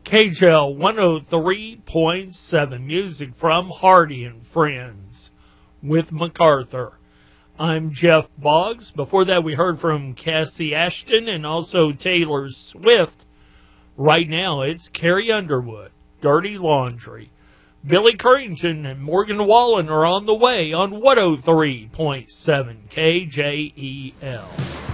KJL 103.7, music from Hardy and Friends with MacArthur. I'm Jeff Boggs. Before that, we heard from Cassie Ashton and also Taylor Swift. Right now, it's Carrie Underwood, Dirty Laundry. Billy Currington and Morgan Wallen are on the way on 103.7 KJEL.